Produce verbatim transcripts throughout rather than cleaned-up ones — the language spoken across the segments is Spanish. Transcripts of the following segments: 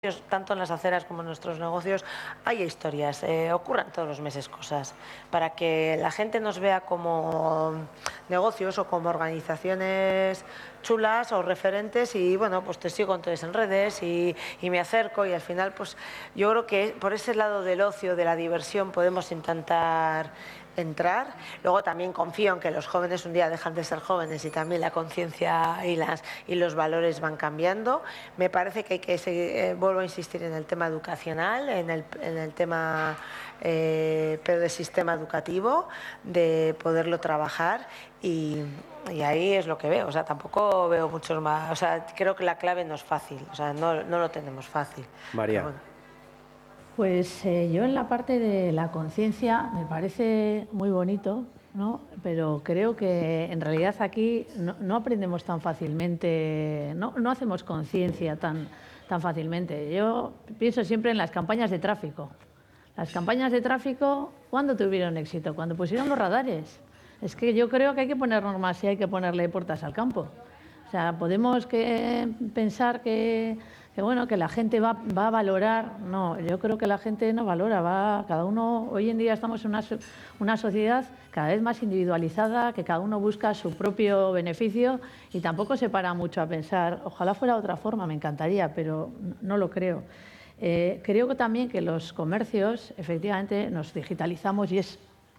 tanto en las aceras como en nuestros negocios, hay historias, eh, ocurran todos los meses cosas, para que la gente nos vea como negocios o como organizaciones chulas o referentes y bueno, pues te sigo entonces en redes y, y me acerco y al final pues yo creo que por ese lado del ocio, de la diversión podemos intentar entrar. Luego también confío en que los jóvenes un día dejan de ser jóvenes y también la conciencia y las y los valores van cambiando. Me parece que hay que seguir, eh, vuelvo a insistir en el tema educacional, en el, en el tema eh, pero de sistema educativo, de poderlo trabajar y, y ahí es lo que veo. O sea, tampoco veo muchos más. O sea, creo que la clave no es fácil. O sea, no, no lo tenemos fácil. María. Bueno. Pues eh, yo en la parte de la conciencia me parece muy bonito, ¿no? Pero creo que en realidad aquí no, no aprendemos tan fácilmente, no, no hacemos conciencia tan, tan fácilmente. Yo pienso siempre en las campañas de tráfico. Las campañas de tráfico, ¿cuándo tuvieron éxito? Cuando pusieron los radares. Es que yo creo que hay que poner normas y hay que ponerle puertas al campo. O sea, podemos que, pensar que... que bueno, que la gente va, va a valorar. No, yo creo que la gente no valora, va, cada uno, hoy en día estamos en una, una sociedad cada vez más individualizada, que cada uno busca su propio beneficio y tampoco se para mucho a pensar, ojalá fuera de otra forma, me encantaría, pero no lo creo. Eh, creo que también que los comercios, efectivamente, nos digitalizamos y es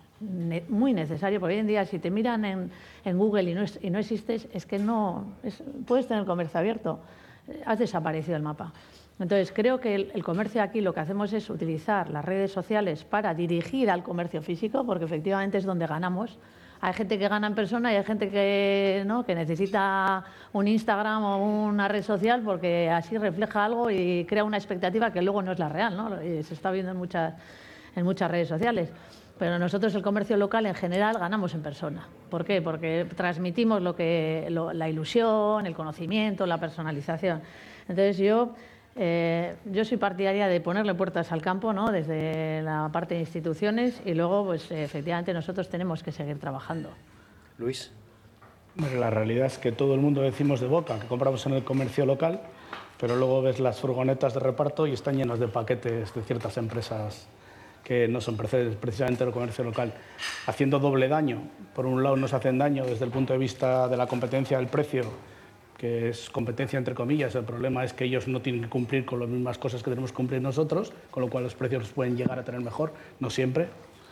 ne muy necesario, porque hoy en día si te miran en, en Google y no, es, y no existes, es que no, es, puedes tener comercio abierto. Has desaparecido el mapa. Entonces, creo que el, el comercio aquí lo que hacemos es utilizar las redes sociales para dirigir al comercio físico, porque efectivamente es donde ganamos. Hay gente que gana en persona y hay gente que, ¿no?, que necesita un Instagram o una red social porque así refleja algo y crea una expectativa que luego no es la real, ¿no? Y se está viendo en muchas, en muchas redes sociales. Pero nosotros, el comercio local, en general, ganamos en persona. ¿Por qué? Porque transmitimos lo que, lo, la ilusión, el conocimiento, la personalización. Entonces, yo, eh, yo soy partidaria de ponerle puertas al campo, ¿no?, desde la parte de instituciones y luego, pues, efectivamente, nosotros tenemos que seguir trabajando. Luis. Bueno, la realidad es que todo el mundo decimos de boca que compramos en el comercio local, pero luego ves las furgonetas de reparto y están llenas de paquetes de ciertas empresas que no son precisamente el comercio local, haciendo doble daño. Por un lado nos hacen daño desde el punto de vista de la competencia del precio, que es competencia entre comillas. El problema es que ellos no tienen que cumplir con las mismas cosas que tenemos que cumplir nosotros, con lo cual los precios los pueden llegar a tener mejor, no siempre.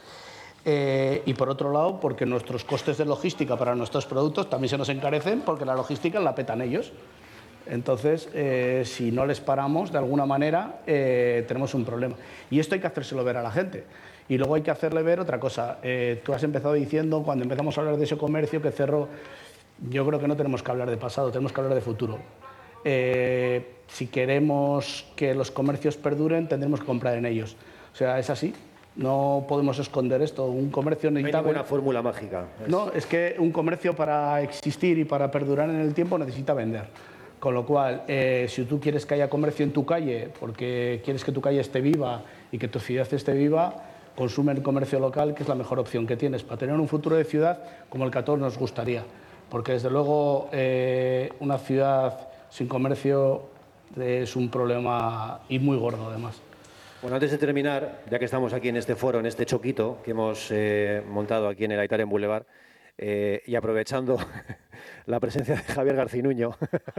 Eh, y por otro lado, porque nuestros costes de logística para nuestros productos también se nos encarecen, porque la logística la petan ellos. Entonces, eh, si no les paramos, de alguna manera, eh, tenemos un problema. Y esto hay que hacérselo ver a la gente. Y luego hay que hacerle ver otra cosa. Eh, tú has empezado diciendo, cuando empezamos a hablar de ese comercio que cerró, yo creo que no tenemos que hablar de pasado, tenemos que hablar de futuro. Eh, si queremos que los comercios perduren, tendremos que comprar en ellos. O sea, es así. No podemos esconder esto. Un comercio necesita... No hay ninguna fórmula mágica. Es... No, es que un comercio para existir y para perdurar en el tiempo necesita vender. Con lo cual, eh, si tú quieres que haya comercio en tu calle, porque quieres que tu calle esté viva y que tu ciudad esté viva, consume el comercio local, que es la mejor opción que tienes para tener un futuro de ciudad como el que a todos nos gustaría. Porque, desde luego, eh, una ciudad sin comercio es un problema y muy gordo, además. Bueno, antes de terminar, ya que estamos aquí en este foro, en este choquito que hemos eh, montado aquí en el Aitaren Boulevard, Eh, y aprovechando la presencia de Javier Garcinuño.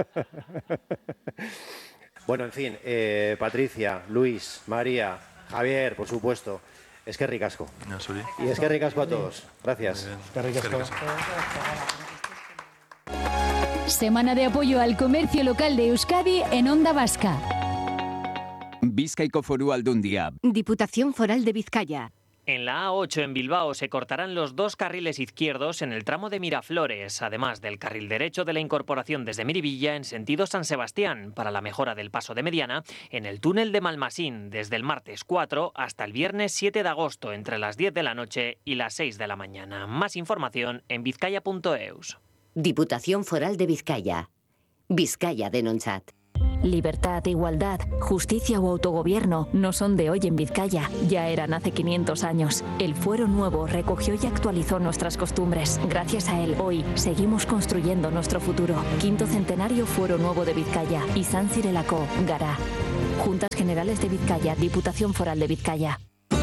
Bueno, en fin, eh, Patricia, Luis, María, Javier, por supuesto. Es que ricasco. No, y es que ricasco a todos. Gracias. Semana de apoyo al comercio local de Euskadi en Onda Vasca. Bizkaiko Foru Aldundia. Diputación Foral de Vizcaya. En la A ocho en Bilbao se cortarán los dos carriles izquierdos en el tramo de Miraflores, además del carril derecho de la incorporación desde Miribilla en sentido San Sebastián, para la mejora del paso de mediana en el túnel de Malmasín, desde el martes cuatro hasta el viernes siete de agosto, entre las diez de la noche y las seis de la mañana. Más información en vizcaya punto eus. Diputación Foral de Vizcaya. Vizcaya denontzat. Libertad, igualdad, justicia o autogobierno no son de hoy en Vizcaya, ya eran hace quinientos años. El Fuero Nuevo recogió y actualizó nuestras costumbres. Gracias a él, hoy seguimos construyendo nuestro futuro. Quinto centenario Fuero Nuevo de Vizcaya. Izan zirelako, gara. Juntas Generales de Vizcaya, Diputación Foral de Vizcaya.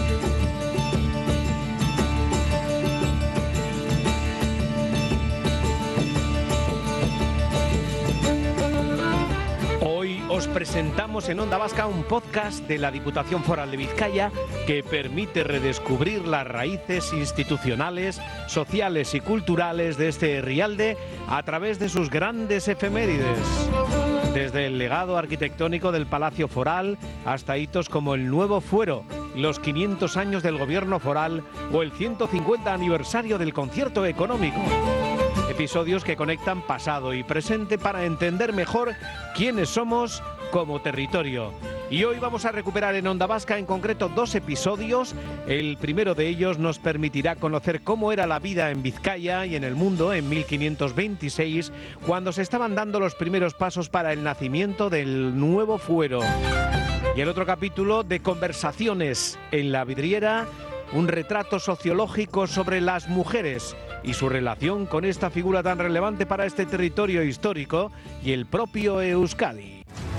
Hoy os presentamos en Onda Vasca un podcast de la Diputación Foral de Vizcaya que permite redescubrir las raíces institucionales, sociales y culturales de este herrialde a través de sus grandes efemérides. Desde el legado arquitectónico del Palacio Foral hasta hitos como el nuevo fuero, los quinientos años del gobierno foral o el ciento cincuenta aniversario del concierto económico. Episodios que conectan pasado y presente para entender mejor quiénes somos como territorio. Y hoy vamos a recuperar en Onda Vasca en concreto dos episodios. El primero de ellos nos permitirá conocer cómo era la vida en Vizcaya y en el mundo en mil quinientos veintiséis, cuando se estaban dando los primeros pasos para el nacimiento del nuevo fuero. Y el otro capítulo de Conversaciones en la Vidriera, un retrato sociológico sobre las mujeres y su relación con esta figura tan relevante para este territorio histórico y el propio Euskadi.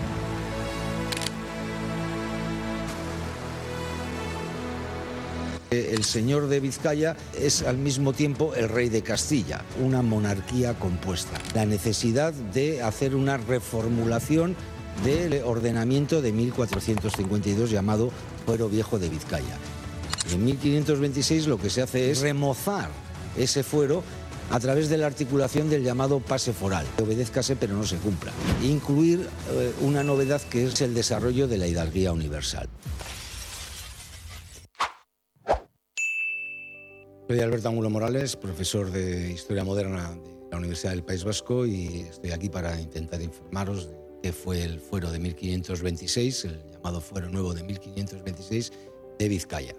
El señor de Vizcaya es al mismo tiempo el rey de Castilla, una monarquía compuesta. La necesidad de hacer una reformulación del ordenamiento de mil cuatrocientos cincuenta y dos llamado Fuero Viejo de Vizcaya. En mil quinientos veintiséis lo que se hace es remozar ese fuero a través de la articulación del llamado pase foral, que obedézcase pero no se cumpla. Incluir eh, una novedad que es el desarrollo de la hidalguía universal. Soy Alberto Angulo Morales, profesor de Historia Moderna de la Universidad del País Vasco, y estoy aquí para intentar informaros de qué fue el fuero de mil quinientos veintiséis, el llamado Fuero Nuevo de mil quinientos veintiséis de Vizcaya.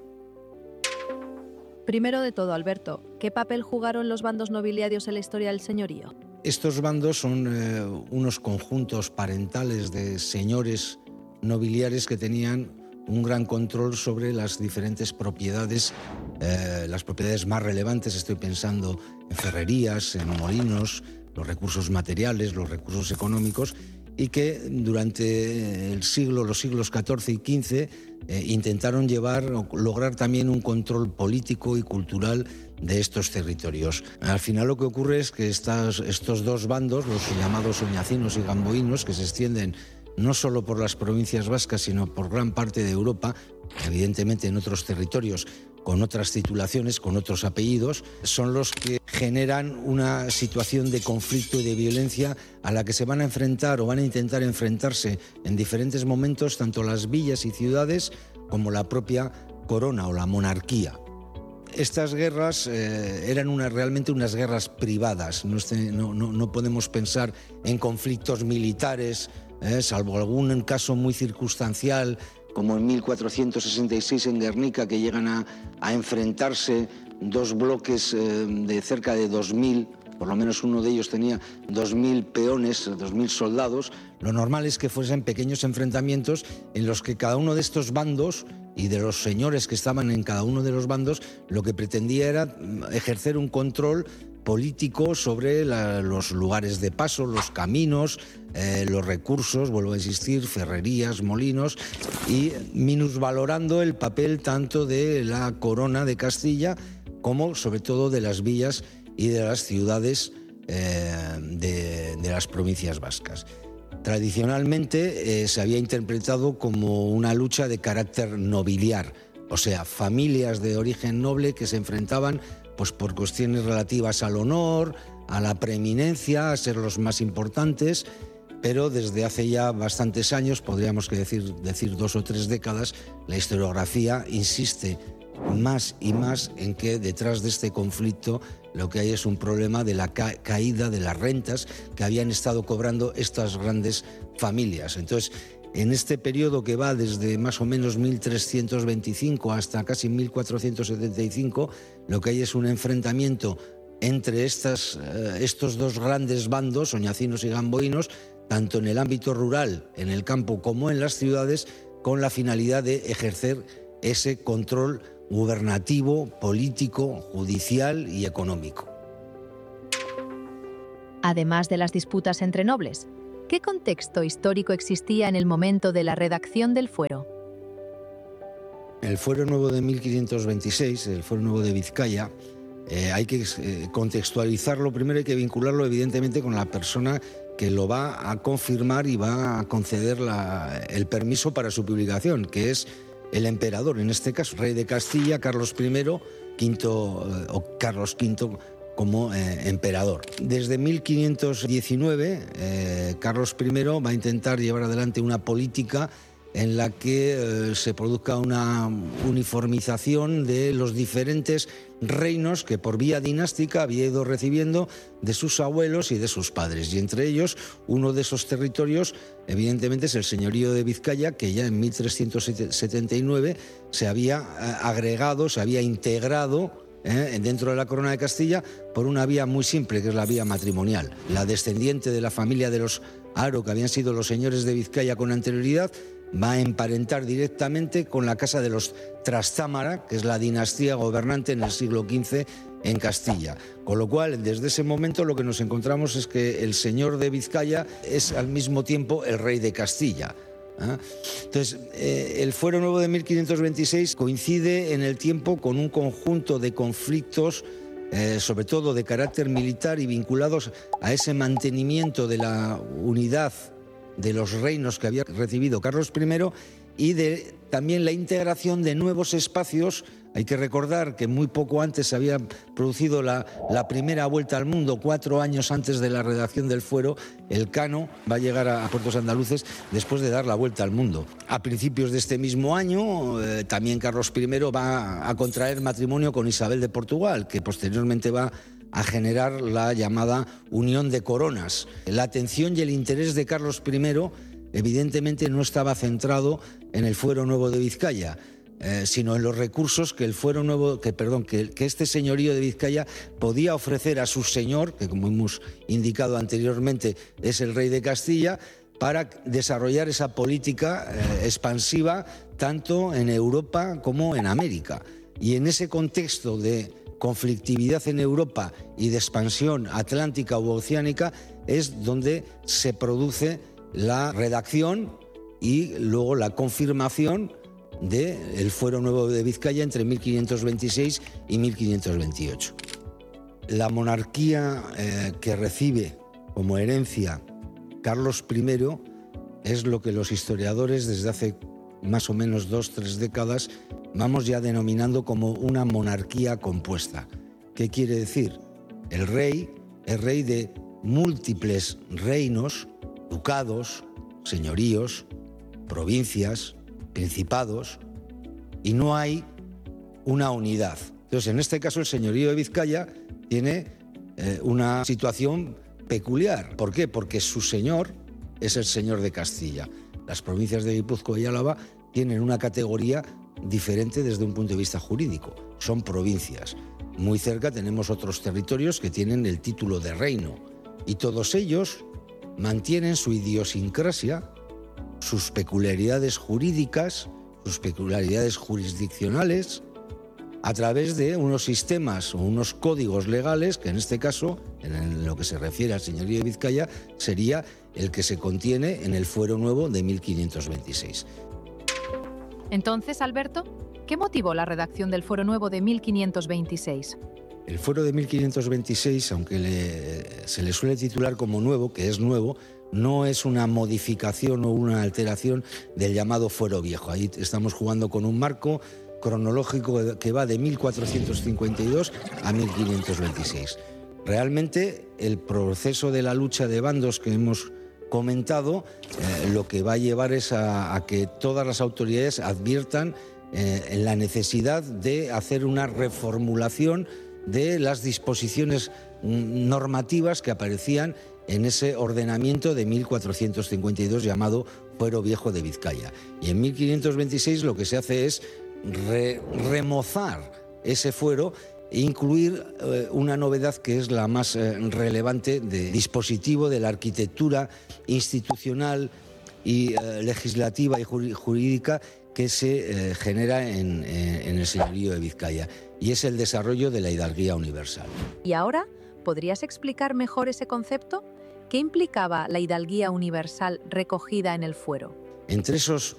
Primero de todo, Alberto, ¿qué papel jugaron los bandos nobiliarios en la historia del señorío? Estos bandos son eh, unos conjuntos parentales de señores nobiliares que tenían un gran control sobre las diferentes propiedades, eh, las propiedades más relevantes. Estoy pensando en ferrerías, en molinos, los recursos materiales, los recursos económicos, y que durante el siglo, los siglos catorce y quince, eh, intentaron llevar o lograr también un control político y cultural de estos territorios. Al final lo que ocurre es que estas, estos dos bandos, los llamados oñacinos y gamboínos, que se extienden no solo por las provincias vascas, sino por gran parte de Europa, evidentemente en otros territorios con otras titulaciones, con otros apellidos, son los que generan una situación de conflicto y de violencia a la que se van a enfrentar o van a intentar enfrentarse en diferentes momentos tanto las villas y ciudades como la propia corona o la monarquía. Estas guerras eh, eran una, realmente unas guerras privadas, no, este, no, no, no podemos pensar en conflictos militares, eh, salvo algún caso muy circunstancial, como en mil cuatrocientos sesenta y seis en Guernica, que llegan a, a enfrentarse dos bloques eh, de cerca de dos mil, por lo menos uno de ellos tenía dos mil peones, dos mil soldados. Lo normal es que fuesen pequeños enfrentamientos en los que cada uno de estos bandos y de los señores que estaban en cada uno de los bandos, lo que pretendía era ejercer un control político sobre la, los lugares de paso, los caminos, eh, los recursos, vuelvo a insistir, ferrerías, molinos, y minusvalorando el papel tanto de la corona de Castilla como sobre todo de las villas y de las ciudades eh, de, de las provincias vascas. Tradicionalmente eh, se había interpretado como una lucha de carácter nobiliar, o sea, familias de origen noble que se enfrentaban pues, por cuestiones relativas al honor, a la preeminencia, a ser los más importantes, pero desde hace ya bastantes años, podríamos que decir, decir dos o tres décadas, la historiografía insiste más y más en que detrás de este conflicto lo que hay es un problema de la ca- caída de las rentas que habían estado cobrando estas grandes familias. Entonces, en este periodo que va desde más o menos mil trescientos veinticinco hasta casi mil cuatrocientos setenta y cinco, lo que hay es un enfrentamiento entre estas, eh, estos dos grandes bandos, oñacinos y gamboínos, tanto en el ámbito rural, en el campo, como en las ciudades, con la finalidad de ejercer ese control gubernativo, político, judicial y económico. Además de las disputas entre nobles, ¿Qué contexto histórico existía en el momento de la redacción del fuero? El fuero nuevo de mil quinientos veintiséis, el fuero nuevo de Vizcaya, eh, hay que eh, contextualizarlo. Primero hay que vincularlo evidentemente con la persona que lo va a confirmar y va a conceder la, el permiso para su publicación, que es el emperador, en este caso, rey de Castilla, Carlos primero, quinto, eh, o Carlos quinto como eh, emperador. Desde mil quinientos diecinueve, eh, Carlos primero va a intentar llevar adelante una política en la que eh, se produzca una uniformización de los diferentes reinos que por vía dinástica había ido recibiendo de sus abuelos y de sus padres. Y entre ellos, uno de esos territorios, evidentemente, es el señorío de Vizcaya, que ya en mil trescientos setenta y nueve se había eh, agregado, se había integrado eh, dentro de la corona de Castilla por una vía muy simple, que es la vía matrimonial. La descendiente de la familia de los Haro, que habían sido los señores de Vizcaya con anterioridad, va a emparentar directamente con la casa de los Trastámara, que es la dinastía gobernante en el siglo quince en Castilla. Con lo cual, desde ese momento lo que nos encontramos es que el señor de Vizcaya es al mismo tiempo el rey de Castilla. ¿eh? Entonces, eh, el fuero nuevo de mil quinientos veintiséis coincide en el tiempo con un conjunto de conflictos, eh, sobre todo de carácter militar y vinculados a ese mantenimiento de la unidad de los reinos que había recibido Carlos primero y de también la integración de nuevos espacios. Hay que recordar que muy poco antes se había producido la, la primera vuelta al mundo, cuatro años antes de la redacción del fuero. El Cano va a llegar a, a puertos andaluces después de dar la vuelta al mundo. A principios de este mismo año, eh, también Carlos primero va a contraer matrimonio con Isabel de Portugal, que posteriormente va a generar la llamada Unión de Coronas. La atención y el interés de Carlos primero evidentemente no estaba centrado en el fuero nuevo de Vizcaya, eh, sino en los recursos que el fuero nuevo, que perdón, que, que este señorío de Vizcaya podía ofrecer a su señor, que como hemos indicado anteriormente es el rey de Castilla, para desarrollar esa política eh, expansiva tanto en Europa como en América. Y en ese contexto de conflictividad en Europa y de expansión atlántica u oceánica es donde se produce la redacción y luego la confirmación del fuero nuevo de Vizcaya entre mil quinientos veintiséis y mil quinientos veintiocho. La monarquía eh, que recibe como herencia Carlos primero es lo que los historiadores desde hace más o menos dos, tres décadas vamos ya denominando como una monarquía compuesta. ¿Qué quiere decir? El rey es rey de múltiples reinos, ducados, señoríos, provincias, principados, y no hay una unidad. Entonces, en este caso, el señorío de Vizcaya tiene eh, una situación peculiar. ¿Por qué? Porque su señor es el señor de Castilla. Las provincias de Guipúzcoa y Álava tienen una categoría diferente desde un punto de vista jurídico. Son provincias. Muy cerca tenemos otros territorios que tienen el título de reino. Y todos ellos mantienen su idiosincrasia, sus peculiaridades jurídicas, sus peculiaridades jurisdiccionales, a través de unos sistemas o unos códigos legales que en este caso, en lo que se refiere al señorío de Vizcaya, sería el que se contiene en el fuero nuevo de mil quinientos veintiséis. Entonces, Alberto, ¿qué motivó la redacción del fuero nuevo de mil quinientos veintiséis? El fuero de mil quinientos veintiséis, aunque le, se le suele titular como nuevo, que es nuevo, no es una modificación o una alteración del llamado fuero viejo. Ahí estamos jugando con un marco cronológico que va de mil cuatrocientos cincuenta y dos a mil quinientos veintiséis. Realmente el proceso de la lucha de bandos que hemos comentado eh, lo que va a llevar es a, a que todas las autoridades adviertan eh, en la necesidad de hacer una reformulación de las disposiciones normativas que aparecían en ese ordenamiento de mil cuatrocientos cincuenta y dos llamado Fuero Viejo de Vizcaya. Y en mil quinientos veintiséis lo que se hace es re remozar ese fuero e incluir eh, una novedad que es la más eh, relevante de dispositivo de la arquitectura institucional y eh, legislativa y jurídica que se eh, genera en, eh, en el señorío de Vizcaya, y es el desarrollo de la hidalguía universal. ¿Y ahora podrías explicar mejor ese concepto? ¿Qué implicaba la hidalguía universal recogida en el fuero? Entre esos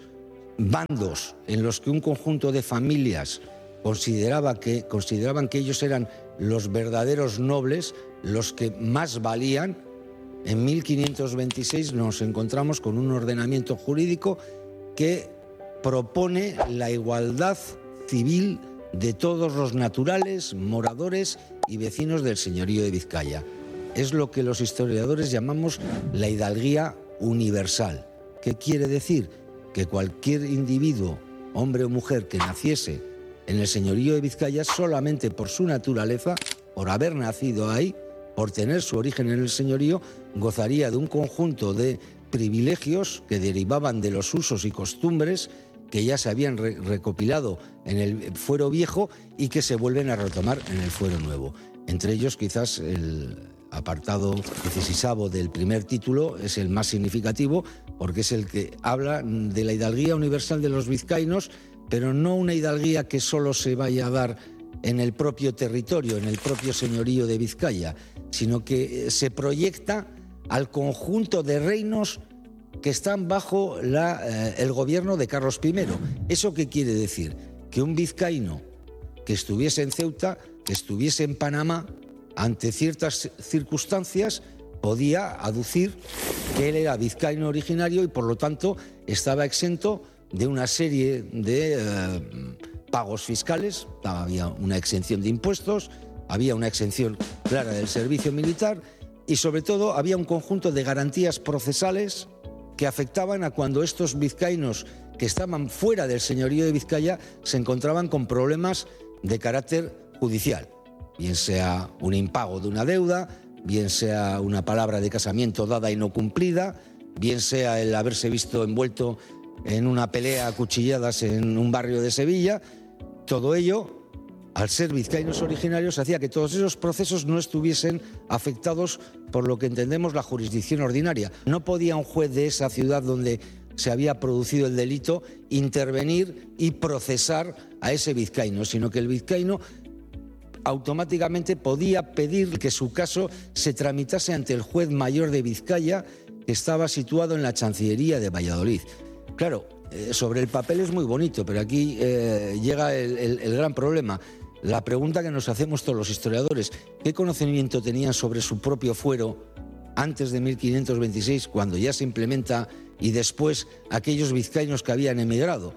bandos en los que un conjunto de familias consideraba que, consideraban que ellos eran los verdaderos nobles, los que más valían, en mil quinientos veintiséis nos encontramos con un ordenamiento jurídico que propone la igualdad civil de todos los naturales, moradores y vecinos del señorío de Vizcaya. Es lo que los historiadores llamamos la hidalguía universal. ¿Qué quiere decir? Que cualquier individuo, hombre o mujer, que naciese en el señorío de Vizcaya, solamente por su naturaleza, por haber nacido ahí, por tener su origen en el señorío, gozaría de un conjunto de privilegios que derivaban de los usos y costumbres que ya se habían re recopilado en el fuero viejo y que se vuelven a retomar en el fuero nuevo. Entre ellos, quizás el apartado dieciseisavo del primer título es el más significativo, porque es el que habla de la hidalguía universal de los vizcaínos, pero no una hidalguía que solo se vaya a dar en el propio territorio, en el propio señorío de Vizcaya, sino que se proyecta al conjunto de reinos que están bajo la, eh, el gobierno de Carlos primero. ¿Eso qué quiere decir? Que un vizcaíno que estuviese en Ceuta, que estuviese en Panamá, ante ciertas circunstancias, podía aducir que él era vizcaíno originario y por lo tanto estaba exento de una serie de eh, pagos fiscales. Había una exención de impuestos, había una exención clara del servicio militar y sobre todo había un conjunto de garantías procesales que afectaban a cuando estos vizcaínos que estaban fuera del señorío de Vizcaya se encontraban con problemas de carácter judicial, bien sea un impago de una deuda, bien sea una palabra de casamiento dada y no cumplida, bien sea el haberse visto envuelto en una pelea a cuchilladas en un barrio de Sevilla. Todo ello, al ser vizcaínos originarios, hacía que todos esos procesos no estuviesen afectados por lo que entendemos la jurisdicción ordinaria. No podía un juez de esa ciudad donde se había producido el delito intervenir y procesar a ese vizcaíno, sino que el vizcaíno automáticamente podía pedir que su caso se tramitase ante el juez mayor de Vizcaya, que estaba situado en la Chancillería de Valladolid. Claro, eh, sobre el papel es muy bonito, pero aquí eh, llega el, el, el gran problema. La pregunta que nos hacemos todos los historiadores: ¿qué conocimiento tenían sobre su propio fuero antes de mil quinientos veintiséis, cuando ya se implementa, y después aquellos vizcaínos que habían emigrado?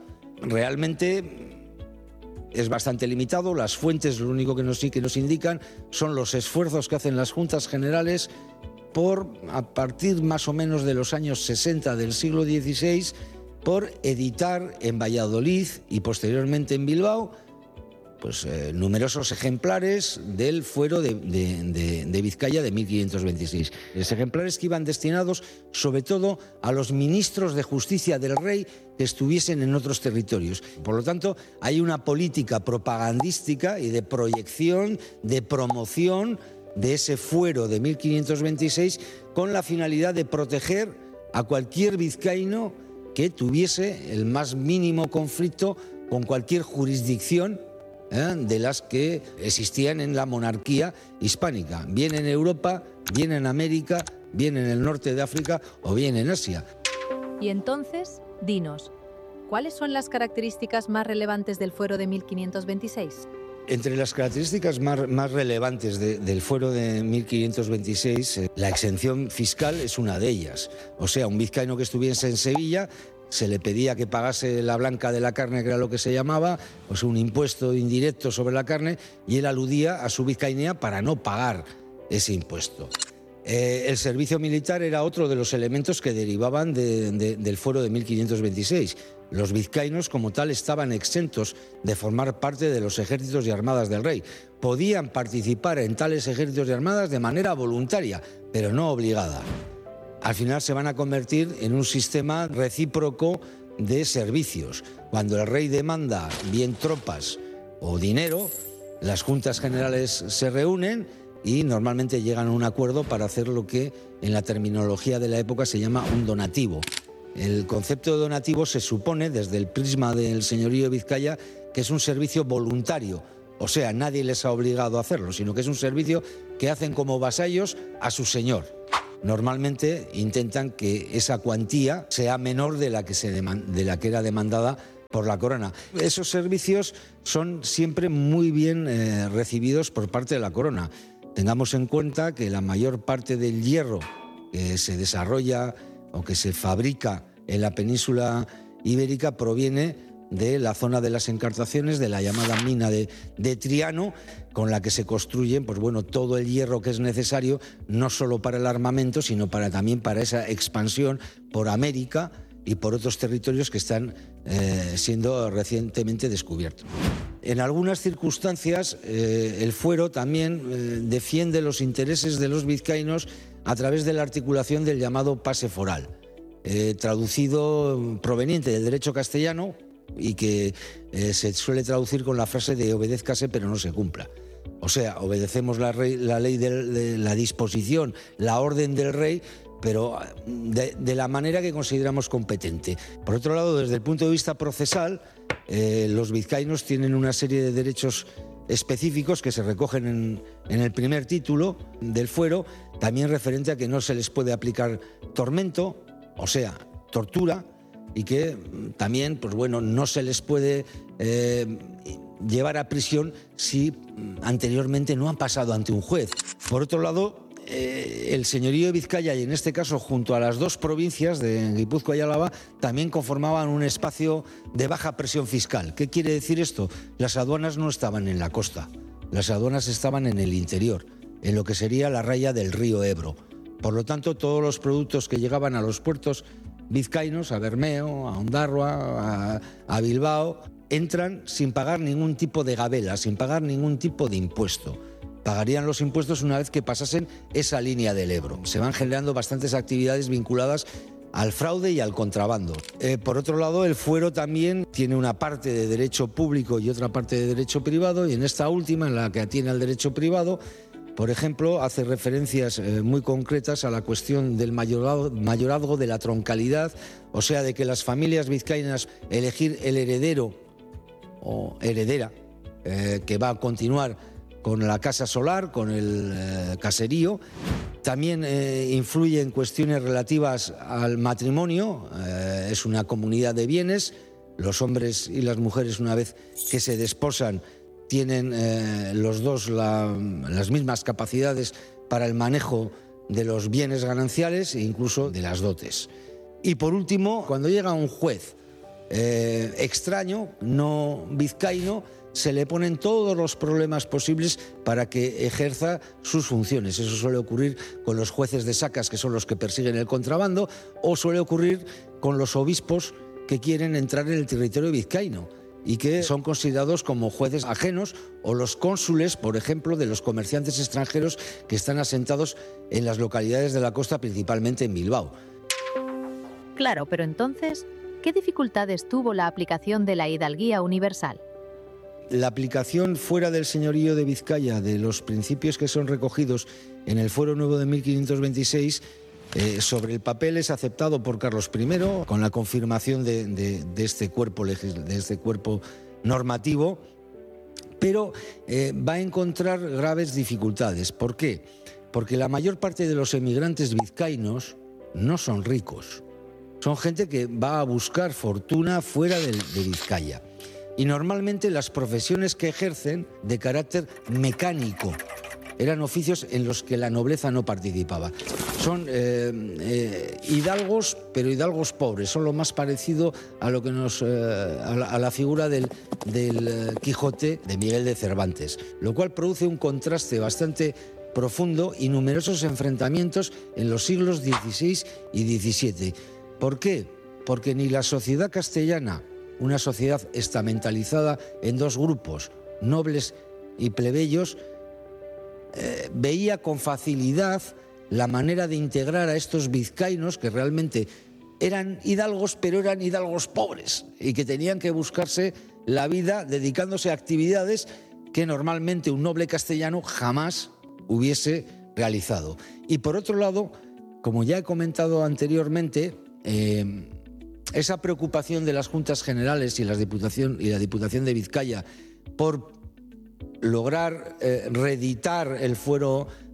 Realmente es bastante limitado. Las fuentes lo único que nos, que nos indican son los esfuerzos que hacen las juntas generales por, a partir más o menos de los años sesenta del siglo dieciséis, por editar en Valladolid y posteriormente en Bilbao pues, eh, numerosos ejemplares del fuero de, de, de, de Vizcaya de mil quinientos veintiséis. Los ejemplares que iban destinados sobre todo a los ministros de justicia del rey que estuviesen en otros territorios. Por lo tanto, hay una política propagandística y de proyección, de promoción de ese fuero de mil quinientos veintiséis con la finalidad de proteger a cualquier vizcaíno que tuviese el más mínimo conflicto con cualquier jurisdicción ¿eh? de las que existían en la monarquía hispánica, bien en Europa, bien en América, bien en el norte de África o bien en Asia. Y entonces, dinos, ¿cuáles son las características más relevantes del fuero de mil quinientos veintiséis? Entre las características más, más relevantes de, del fuero de mil quinientos veintiséis, eh, la exención fiscal es una de ellas. O sea, un vizcaíno que estuviese en Sevilla se le pedía que pagase la blanca de la carne, que era lo que se llamaba, pues un impuesto indirecto sobre la carne, y él aludía a su vizcainía para no pagar ese impuesto. Eh, el servicio militar era otro de los elementos que derivaban de, de, del fuero de mil quinientos veintiséis. Los vizcaínos, como tal, estaban exentos de formar parte de los ejércitos y armadas del rey. Podían participar en tales ejércitos y armadas de manera voluntaria, pero no obligada. Al final se van a convertir en un sistema recíproco de servicios. Cuando el rey demanda bien tropas o dinero, las juntas generales se reúnen y normalmente llegan a un acuerdo para hacer lo que en la terminología de la época se llama un donativo. El concepto de donativo se supone, desde el prisma del señorío de Vizcaya, que es un servicio voluntario. O sea, nadie les ha obligado a hacerlo, sino que es un servicio que hacen como vasallos a su señor. normalmente intentan que esa cuantía sea menor de la que, se deman- de la que era demandada por la corona. Esos servicios son siempre muy bien eh, recibidos por parte de la corona. Tengamos en cuenta que la mayor parte del hierro que se desarrolla o que se fabrica en la península ibérica proviene de la zona de las Encartaciones, de la llamada mina de, de Triano, con la que se construyen pues bueno, todo el hierro que es necesario, no solo para el armamento, sino para, también para esa expansión por América y por otros territorios que están eh, siendo recientemente descubiertos. En algunas circunstancias, eh, el fuero también eh, defiende los intereses de los vizcaínos a través de la articulación del llamado pase foral, eh, traducido proveniente del derecho castellano y que eh, se suele traducir con la frase de obedézcase pero no se cumpla. O sea, obedecemos la, rey, la ley de, de la disposición, la orden del rey, pero de, de la manera que consideramos competente. Por otro lado, desde el punto de vista procesal, eh, los vizcaínos tienen una serie de derechos específicos que se recogen en, en el primer título del fuero, también referente a que no se les puede aplicar tormento, o sea, tortura, y que también, pues bueno, no se les puede eh, llevar a prisión si anteriormente no han pasado ante un juez. Por otro lado, eh, el señorío de Vizcaya, y en este caso junto a las dos provincias de Guipúzcoa y Álava, también conformaban un espacio de baja presión fiscal. ¿Qué quiere decir esto? Las aduanas no estaban en la costa, las aduanas estaban en el interior, en lo que sería la raya del río Ebro. Por lo tanto, todos los productos que llegaban a los puertos vizcaínos, a Bermeo, a Ondarroa, a, a Bilbao, entran sin pagar ningún tipo de gabela, sin pagar ningún tipo de impuesto. Pagarían los impuestos una vez que pasasen esa línea del Ebro. Se van generando bastantes actividades vinculadas al fraude y al contrabando. Eh, por otro lado, el fuero también tiene una parte de derecho público y otra parte de derecho privado, y en esta última, en la que atiene al derecho privado, por ejemplo, hace referencias eh, muy concretas a la cuestión del mayorazgo, mayorazgo, de la troncalidad, o sea, de que las familias vizcaínas elegir el heredero o heredera eh, que va a continuar con la casa solar, con el eh, caserío. También eh, influye en cuestiones relativas al matrimonio, eh, es una comunidad de bienes, los hombres y las mujeres una vez que se desposan tienen eh, los dos la, las mismas capacidades para el manejo de los bienes gananciales e incluso de las dotes. Y por último, cuando llega un juez eh, extraño, no vizcaíno, se le ponen todos los problemas posibles para que ejerza sus funciones. Eso suele ocurrir con los jueces de sacas, que son los que persiguen el contrabando, o suele ocurrir con los obispos que quieren entrar en el territorio vizcaíno y que son considerados como jueces ajenos, o los cónsules, por ejemplo, de los comerciantes extranjeros que están asentados en las localidades de la costa, principalmente en Bilbao. Claro, pero entonces, ¿qué dificultades tuvo la aplicación de la hidalguía universal? La aplicación fuera del señorío de Vizcaya de los principios que son recogidos en el Fuero Nuevo de mil quinientos veintiséis Eh, sobre el papel es aceptado por Carlos primero con la confirmación de, de, de, este, cuerpo legis, de este cuerpo normativo, pero eh, va a encontrar graves dificultades. ¿Por qué? Porque la mayor parte de los emigrantes vizcaínos no son ricos, son gente que va a buscar fortuna fuera de, de Vizcaya, y normalmente las profesiones que ejercen de carácter mecánico eran oficios en los que la nobleza no participaba. Son eh, eh, hidalgos, pero hidalgos pobres. Son lo más parecido a lo que nos eh, a, la, a la figura del, del eh, Quijote de Miguel de Cervantes, lo cual produce un contraste bastante profundo y numerosos enfrentamientos en los siglos dieciséis y diecisiete. ¿Por qué? Porque ni la sociedad castellana, una sociedad estamentalizada en dos grupos, nobles y plebeyos, Eh, veía con facilidad la manera de integrar a estos vizcaínos, que realmente eran hidalgos, pero eran hidalgos pobres y que tenían que buscarse la vida dedicándose a actividades que normalmente un noble castellano jamás hubiese realizado. Y por otro lado, como ya he comentado anteriormente, eh, esa preocupación de las Juntas Generales y, las Diputación, y la Diputación de Vizcaya por lograr eh, reeditar el fuero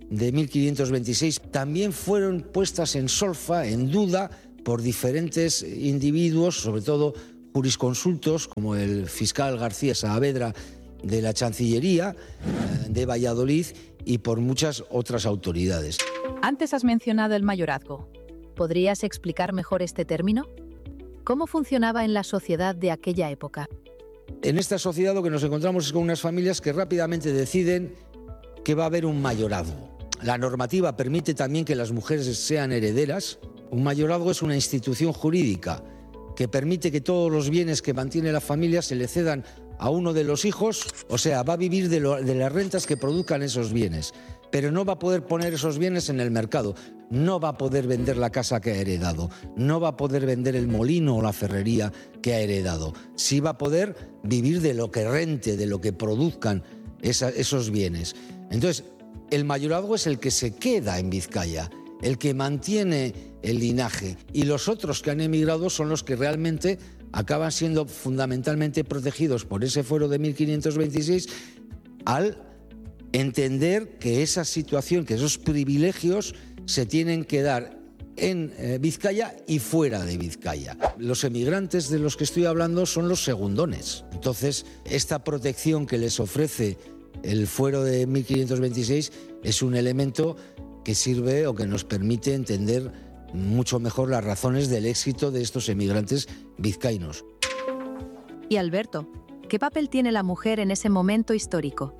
de mil quinientos veintiséis también fueron puestas en solfa, en duda, por diferentes individuos, sobre todo jurisconsultos, como el fiscal García Saavedra de la Chancillería de Valladolid y por muchas otras autoridades. Antes has mencionado el mayorazgo. ¿Podrías explicar mejor este término? ¿Cómo funcionaba en la sociedad de aquella época? En esta sociedad lo que nos encontramos es con unas familias que rápidamente deciden que va a haber un mayorazgo. La normativa permite también que las mujeres sean herederas. Un mayorazgo es una institución jurídica que permite que todos los bienes que mantiene la familia se le cedan a uno de los hijos, o sea, va a vivir de, lo, de las rentas que produzcan esos bienes, pero no va a poder poner esos bienes en el mercado, no va a poder vender la casa que ha heredado, no va a poder vender el molino o la ferrería que ha heredado, sí va a poder vivir de lo que rente, de lo que produzcan esa, esos bienes. Entonces, el mayorazgo es el que se queda en Vizcaya, el que mantiene el linaje, y los otros que han emigrado son los que realmente acaban siendo fundamentalmente protegidos por ese fuero de mil quinientos veintiséis al entender que esa situación, que esos privilegios se tienen que dar en eh, Vizcaya y fuera de Vizcaya. Los emigrantes de los que estoy hablando son los segundones. Entonces, esta protección que les ofrece el fuero de mil quinientos veintiséis es un elemento que sirve o que nos permite entender mucho mejor las razones del éxito de estos emigrantes vizcaínos. Y Alberto, ¿qué papel tiene la mujer en ese momento histórico?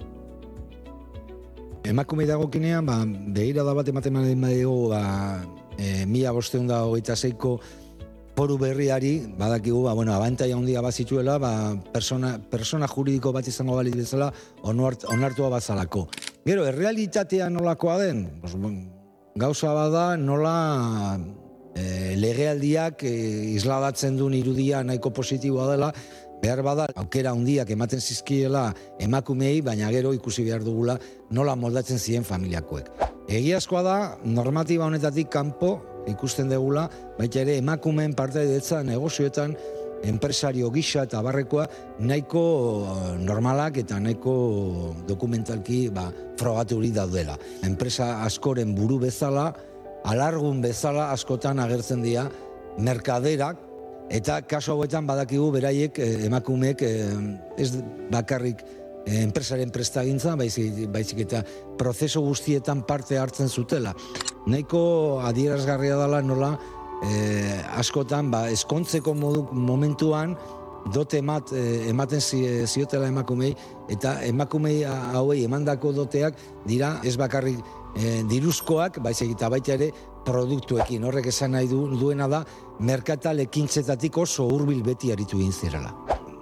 Emakume dagokinean, ba, begirada bat ematen badiogu, ba, e, mila bostehun eta hogeita seiko foru berriari, badakigu, ba, bueno, abantaila handia bat zituela, ba, persona, persona juridiko bat izango balit bezala, onart, onartua bazalako. Gero, errealitatea nolakoa den? Pues, gauza bada nola e, legealdiak e, isladatzen duen irudia nahiko positiboa dela, behar bada aukera handiak ematen zizkiela emakumeei, baina gero ikusi behar dugula nola moldatzen ziren familiakoek. Egiazkoa da, normatiba honetatik kanpo ikusten dugula, baita ere emakumeen partaidetza negozioetan, enpresario gisa eta barrekoa nahiko normalak eta nahiko dokumentalki ba, frogaturik daudela. Enpresa askoren buru bezala, alargun bezala askotan agertzen dira merkaderak, eta kasu hauetan badakigu beraiek emakumeek ez bakarrik enpresaren prestagintza, baizik, baizik eta prozesu guztietan parte hartzen zutela. Nahiko adierazgarria dela nola Eh, askotan, ba, eskontzeko modu, momentuan dote emat, eh, ematen ziotela emakumei, eta emakumei hauei emandako doteak dira ez bakarrik eh, diruzkoak, baizik eta baita ere produktuekin. Horrek esan nahi du, duena da, merkatal ekintzetatik oso hurbil beti aritu egin zirela.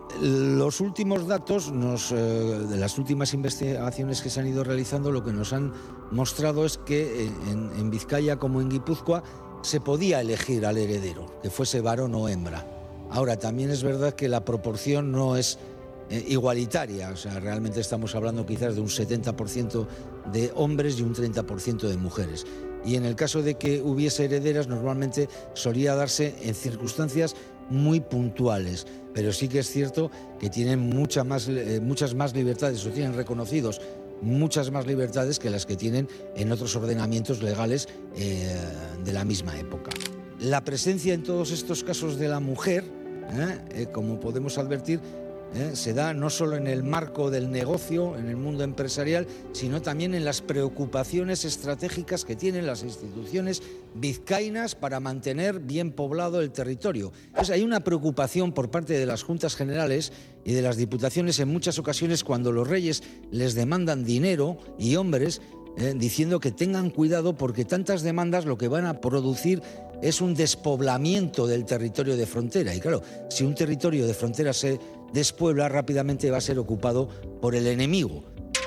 Los últimos datos, nos, eh, de las últimas investigaciones que se han ido realizando, lo que nos han mostrado es que en, en Vizcaya como en Guipúzcoa se podía elegir al heredero, que fuese varón o hembra. Ahora, también es verdad que la proporción no es eh, igualitaria, o sea, realmente estamos hablando quizás de un setenta por ciento de hombres y un treinta por ciento de mujeres. Y en el caso de que hubiese herederas, normalmente solía darse en circunstancias muy puntuales, pero sí que es cierto que tienen mucha más, eh, muchas más libertades, o tienen reconocidos muchas más libertades que las que tienen en otros ordenamientos legales eh, de la misma época. La presencia en todos estos casos de la mujer, eh, eh, como podemos advertir, eh, se da no solo en el marco del negocio, en el mundo empresarial, sino también en las preocupaciones estratégicas que tienen las instituciones vizcaínas para mantener bien poblado el territorio. Entonces, hay una preocupación por parte de las Juntas Generales y de las Diputaciones en muchas ocasiones cuando los reyes les demandan dinero y hombres, eh, diciendo que tengan cuidado porque tantas demandas lo que van a producir es un despoblamiento del territorio de frontera. Y claro, si un territorio de frontera se despuebla, rápidamente va a ser ocupado por el enemigo.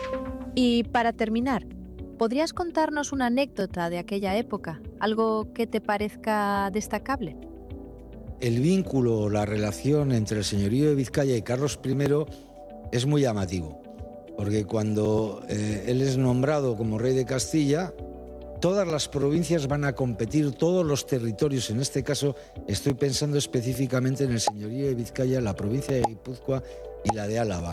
Y para terminar, ¿podrías contarnos una anécdota de aquella época? ¿Algo que te parezca destacable? El vínculo, la relación entre el señorío de Vizcaya y Carlos primero es muy llamativo, porque cuando eh, él es nombrado como rey de Castilla, todas las provincias van a competir, todos los territorios, en este caso estoy pensando específicamente en el señorío de Vizcaya, la provincia de Guipúzcoa y la de Álava.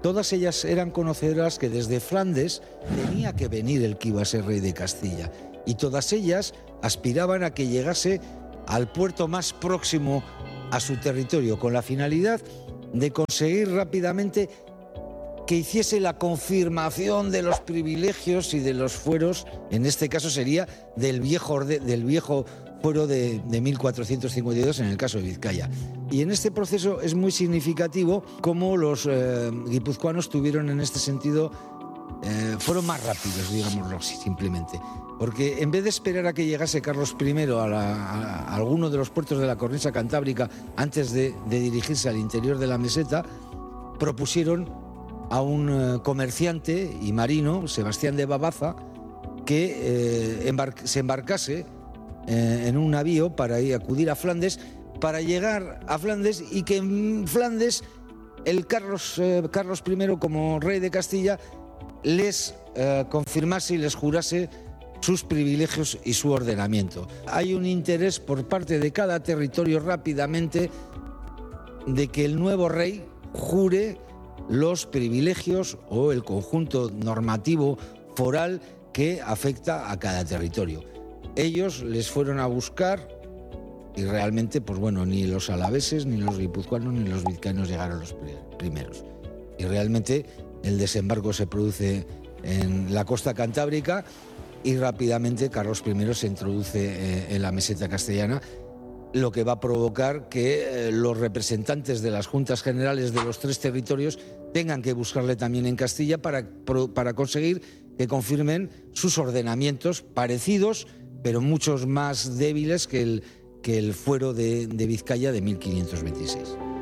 todas ellas eran conocedoras que desde Flandes tenía que venir el que iba a ser rey de Castilla. Y todas ellas aspiraban a que llegase al puerto más próximo a su territorio, con la finalidad de conseguir rápidamente que hiciese la confirmación de los privilegios y de los fueros, en este caso sería del viejo, del viejo fuero de, de mil cuatrocientos cincuenta y dos en el caso de Vizcaya. Y en este proceso es muy significativo cómo los eh, guipuzcoanos tuvieron en este sentido, eh, fueron más rápidos, digámoslo así, simplemente. Porque en vez de esperar a que llegase Carlos primero a, la, a, a alguno de los puertos de la cornisa cantábrica antes de, de dirigirse al interior de la meseta, propusieron a un eh, comerciante y marino, Sebastián de Babaza, que eh, embar se embarcase eh, en un navío para ir a acudir a Flandes, para llegar a Flandes y que en Flandes el Carlos, eh, Carlos primero, como rey de Castilla, les eh, confirmase y les jurase sus privilegios y su ordenamiento. Hay un interés por parte de cada territorio rápidamente de que el nuevo rey jure los privilegios o el conjunto normativo foral que afecta a cada territorio. Ellos les fueron a buscar y realmente, pues bueno, ni los alaveses, ni los guipuzcoanos, ni los vizcaínos llegaron los primeros. Y realmente el desembarco se produce en la costa cantábrica y rápidamente Carlos primero se introduce en la meseta castellana, lo que va a provocar que los representantes de las juntas generales de los tres territorios tengan que buscarle también en Castilla para, para conseguir que confirmen sus ordenamientos parecidos, pero muchos más débiles que el, que el fuero de, de Vizcaya de mil quinientos veintiséis.